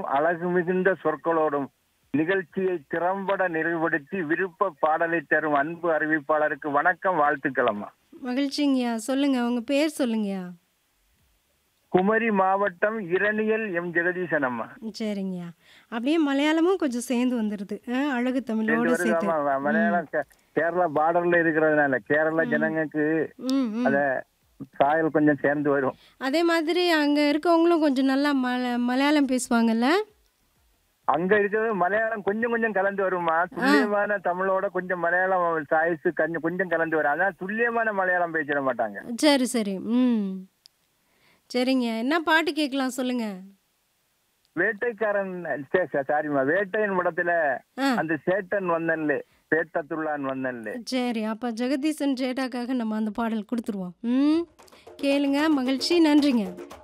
சொற்களோடும் அழகு மிகுந்த சொற்களோடும் நிகழ்ச்சியை திறம்பட நிறைவுபடுத்தி விருப்ப பாடலை தரும் அன்பு அறிவிப்பாளருக்கு வணக்கம், வாழ்த்துக்கள் அம்மா. மகிழ்ச்சிங்கய்யா. சொல்லுங்க. உங்க பேர் சொல்லுங்கய்யா. குமரி மாவட்டம் இரணியல் எம் ஜெகதீசன் அம்மா. சரிங்கய்யா. அப்படியே மலையாளமும் கொஞ்சம் சேர்ந்து வந்துருது. அழகு ரெண்டு தமிழோட வருது சேர்த்து. ஆமா. ம். மலையாளம் கேரளா பார்டர்ல இருக்கிறதுனால கேரளா ம். ஜனங்களுக்கு ம். அத ம். சாயல் கொஞ்சம் சேர்ந்து வரும். அதே மாதிரி அங்க இருக்கவங்களும் கொஞ்சம் நல்லா மலையாளம் பேசுவாங்கல்ல? அங்க இருக்கிறது மலையாளம் கொஞ்சம் கொஞ்சம் கலந்து வருமா. ஆ. துல்லியமான தமிழோட கொஞ்சம் மலையாளம் சாய்ஸ் கொஞ்சம் கொஞ்சம் கலந்து வரும். அதான் துல்லியமான மலையாளம் பேசிட மாட்டாங்க. சரி, சரி. ம். சரிங்க. என்ன பாட்டு கேட்கலாம் சொல்லுங்க. வேட்டைக்காரன் சாரிம்மா, வேட்டையின் படத்துல ஆ. அந்த சேட்டன் வந்தன்ல சேட்டத்துள்ளான் வந்தன்ல. சரி. அப்ப ஜெகதீசன் ஜேட்டாக்காக நம்ம அந்த பாடல் குடுத்துருவோம். ம். கேளுங்க. மகிழ்ச்சி. நன்றிங்க.